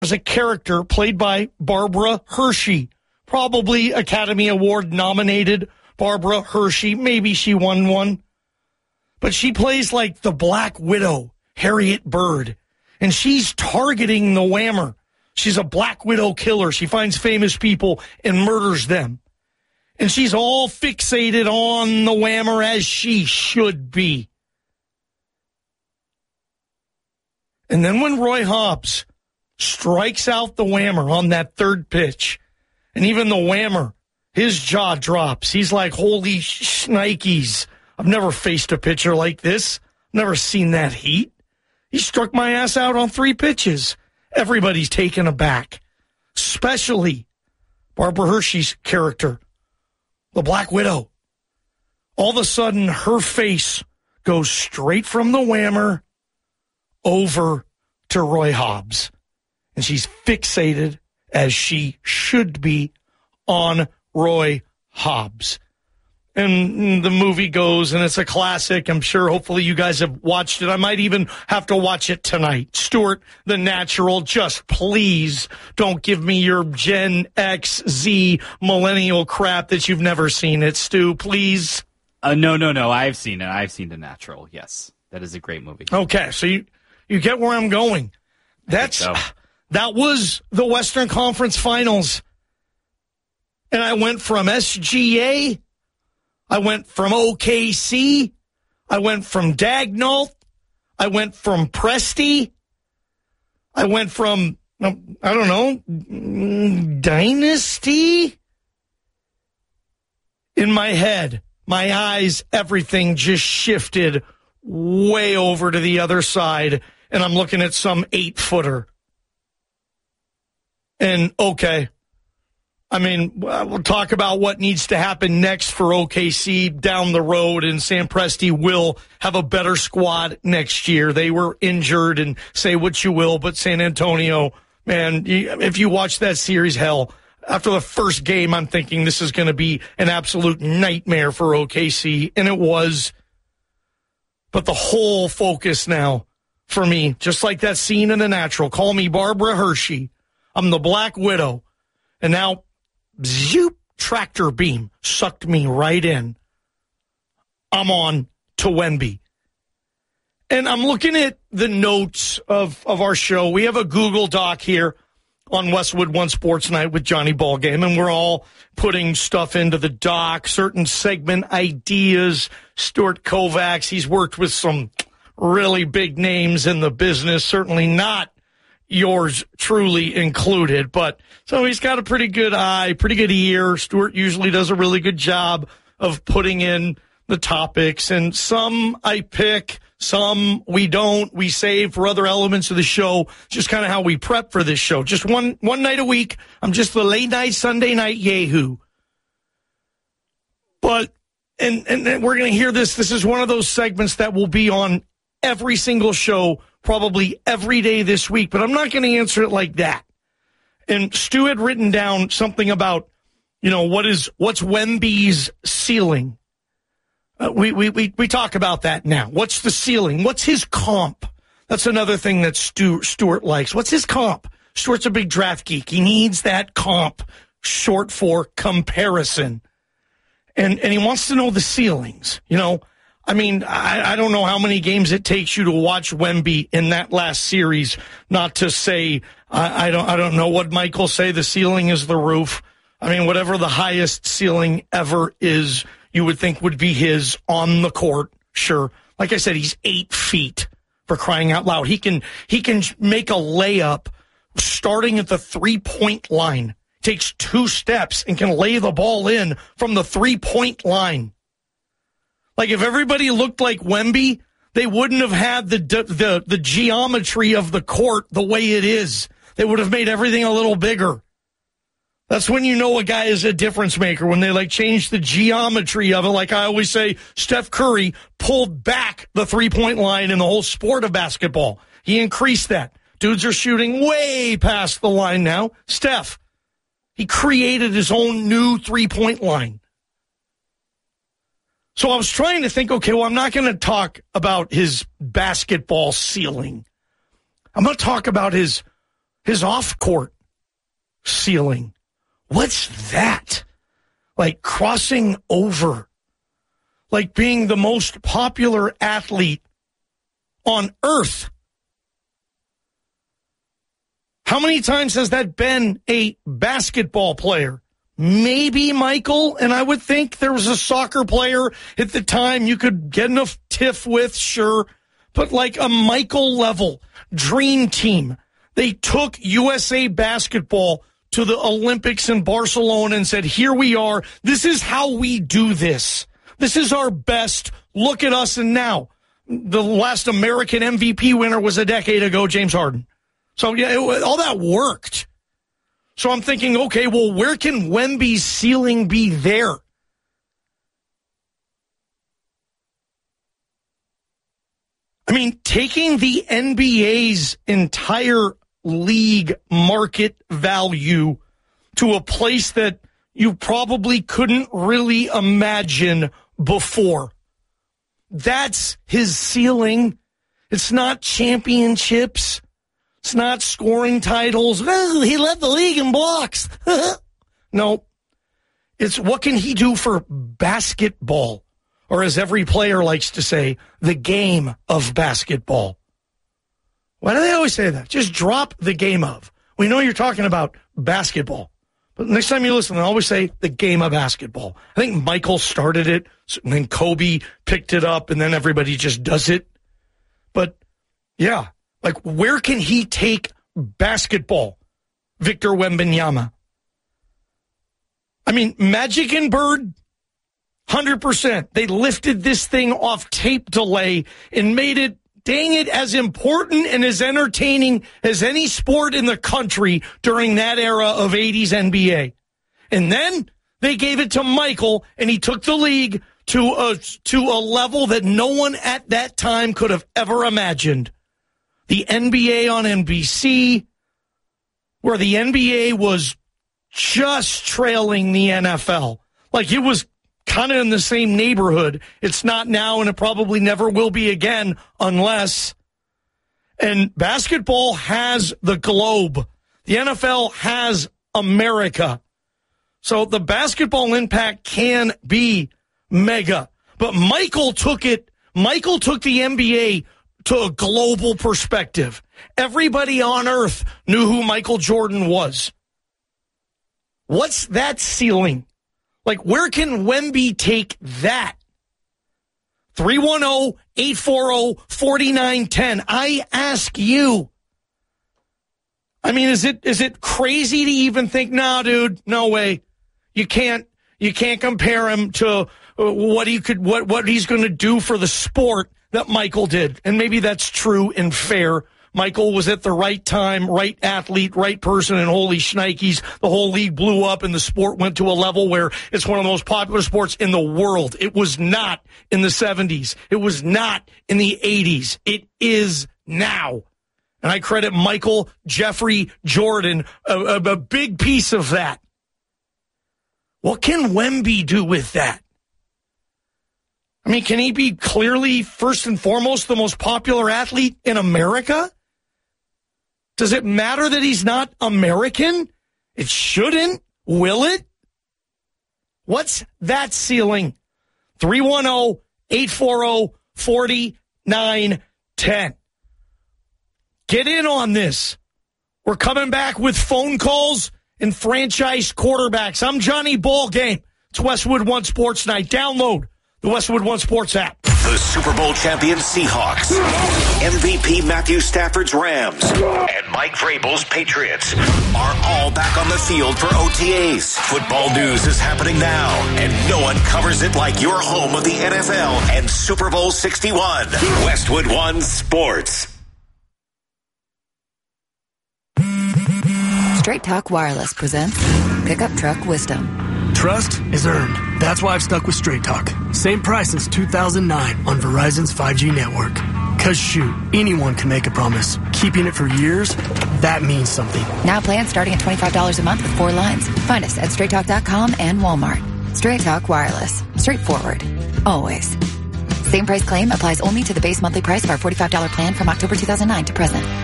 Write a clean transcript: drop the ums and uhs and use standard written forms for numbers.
There's a character played by Barbara Hershey, probably Academy Award nominated Barbara Hershey. Maybe she won one. But she plays like the Black Widow, Harriet Bird. And she's targeting the Whammer. She's a Black Widow killer. She finds famous people and murders them. And she's all fixated on the Whammer, as she should be. And then when Roy Hobbs strikes out the Whammer on that third pitch, and even the Whammer, his jaw drops. He's like, holy shnikes. I've never faced a pitcher like this. Never seen that heat. He struck my ass out on 3 pitches. Everybody's taken aback, especially Barbara Hershey's character, the Black Widow. All of a sudden, her face goes straight from the Whammer over to Roy Hobbs. And she's fixated, as she should be, on Roy Hobbs. And the movie goes, and it's a classic. I'm sure, hopefully, you guys have watched it. I might even have to watch it tonight. Stuart, the Natural, just please don't give me your Gen X, Z, millennial crap that you've never seen it. Stu, please. No. I've seen it. I've seen The Natural. Yes, that is a great movie. Okay, so you get where I'm going. That was the Western Conference Finals. And I went from SGA, I went from OKC, I went from Dagnall, I went from Presti, I went from, I don't know, Dynasty? In my head, my eyes, everything just shifted way over to the other side, and I'm looking at some 8-footer. And, okay, I mean, we'll talk about what needs to happen next for OKC down the road, and Sam Presti will have a better squad next year. They were injured, and say what you will, but San Antonio, man, if you watch that series, hell, after the first game, I'm thinking this is going to be an absolute nightmare for OKC, and it was. But the whole focus now for me, just like that scene in The Natural, call me Barbara Hershey, I'm the Black Widow, and now zoop, tractor beam sucked me right in. I'm on to Wemby. And I'm looking at the notes of our show. We have a Google Doc here on Westwood One Sports Night with Johnny Ballgame, and we're all putting stuff into the doc, certain segment ideas. Stuart Kovacs, he's worked with some really big names in the business, certainly not yours truly included, but so he's got a pretty good eye, pretty good ear. Stuart usually does a really good job of putting in the topics, and some I pick, some we don't. We save for other elements of the show, just kind of how we prep for this show. Just one night a week. I'm just the late night, Sunday night yahoo. But, and we're going to hear this. This is one of those segments that will be on every single show probably every day this week, but I'm not going to answer it like that. And Stu had written down something about, what's Wemby's ceiling. We talk about that now. What's the ceiling? What's his comp? That's another thing that Stuart likes. What's his comp? Stuart's a big draft geek. He needs that comp, short for comparison. And he wants to know the ceilings, I mean, I don't know how many games it takes you to watch Wemby in that last series, not to say, I don't know what Michael say, the ceiling is the roof. I mean, whatever the highest ceiling ever is, you would think would be his on the court. Sure. Like I said, he's 8 feet, for crying out loud. He can make a layup starting at the 3-point line, takes 2 steps and can lay the ball in from the 3-point line. Like, if everybody looked like Wemby, they wouldn't have had the geometry of the court the way it is. They would have made everything a little bigger. That's when you know a guy is a difference maker, when they change the geometry of it. Like I always say, Steph Curry pulled back the 3-point line in the whole sport of basketball. He increased that. Dudes are shooting way past the line now. Steph, he created his own new 3-point line. So I was trying to think, okay, well, I'm not going to talk about his basketball ceiling. I'm going to talk about his His off-court ceiling. What's that? Like crossing over. Like being the most popular athlete on earth. How many times has that been a basketball player? Maybe Michael, and I would think there was a soccer player at the time you could get enough tiff with, sure. But like a Michael level dream team. They took USA basketball to the Olympics in Barcelona and said, here we are. This is how we do this. This is our best. Look at us. And now the last American MVP winner was a decade ago, James Harden. So yeah, all that worked. So I'm thinking, okay, well, where can Wemby's ceiling be there? I mean, taking the NBA's entire league market value to a place that you probably couldn't really imagine before. That's his ceiling. It's not championships. It's not scoring titles. Well, he led the league in blocks. No. It's what can he do for basketball? Or as every player likes to say, the game of basketball. Why do they always say that? Just drop the game of. We know you're talking about basketball. But next time you listen, they always say the game of basketball. I think Michael started it, and then Kobe picked it up, and then everybody just does it. But, yeah, like where can he take basketball, Victor Wembanyama? I mean, Magic and Bird, 100%. They lifted this thing off tape delay and made it, dang it, as important and as entertaining as any sport in the country during that era of 80s NBA. And then they gave it to Michael, and he took the league to a level that no one at that time could have ever imagined. The NBA on NBC, where the NBA was just trailing the NFL. Like it was kind of in the same neighborhood. It's not now, and it probably never will be again unless. And basketball has the globe. The NFL has America. So the basketball impact can be mega. But Michael took the NBA to a global perspective. Everybody on earth knew who Michael Jordan was. What's that ceiling? Like, where can Wemby take that? 310-840-4910. I ask you. I mean, is it crazy to even think, no, dude, no way. You can't compare him to what he's going to do for the sport that Michael did. And maybe that's true and fair. Michael was at the right time, right athlete, right person, and holy shnikes, the whole league blew up and the sport went to a level where it's one of the most popular sports in the world. It was not in the 70s. It was not in the 80s. It is now. And I credit Michael, Jeffrey, Jordan, a big piece of that. What can Wemby do with that? I mean, can he be clearly, first and foremost, the most popular athlete in America? Does it matter that he's not American? It shouldn't. Will it? What's that ceiling? 310-840-4910. Get in on this. We're coming back with phone calls and franchise quarterbacks. I'm Johnny Ballgame. It's Westwood One Sports Night. Download the Westwood One Sports app. The Super Bowl champion Seahawks, MVP Matthew Stafford's Rams, and Mike Vrabel's Patriots are all back on the field for OTAs. Football news is happening now, and no one covers it like your home of the NFL and Super Bowl 61. Westwood One Sports. Straight Talk Wireless presents Pickup Truck Wisdom. Trust is earned. That's why I've stuck with Straight Talk. Same price since 2009 on Verizon's 5G network. Cause shoot, anyone can make a promise. Keeping it for years, that means something. Now plans starting at $25 a month with 4 lines. Find us at straighttalk.com and Walmart. Straight Talk Wireless. Straightforward. Always. Same price claim applies only to the base monthly price of our $45 plan from October 2009 to present.